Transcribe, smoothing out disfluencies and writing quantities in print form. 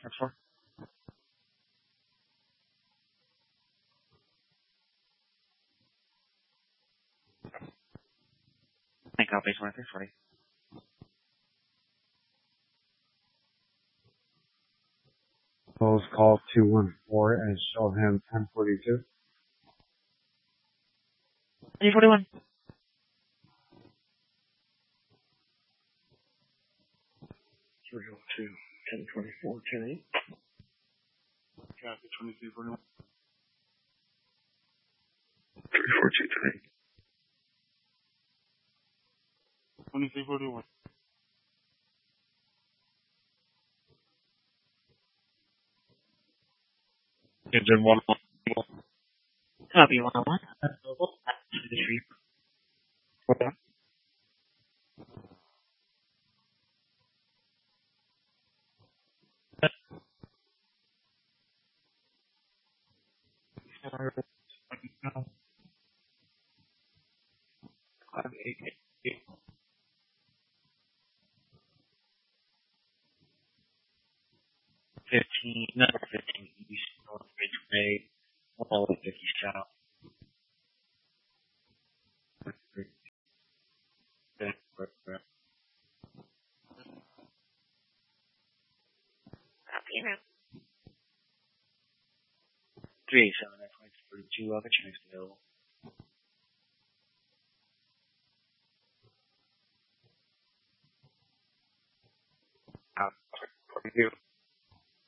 for? Make copies 2340. Close call 214 and show him 1042. 341. Three oh two 1024 10 Copy 2341. 342 2341. Engine 111. Copy 101. Available at the street. What up? Number 15 East, North Ridgeway, 150 South. Copy now. 387 42 other checks available. Out. 42.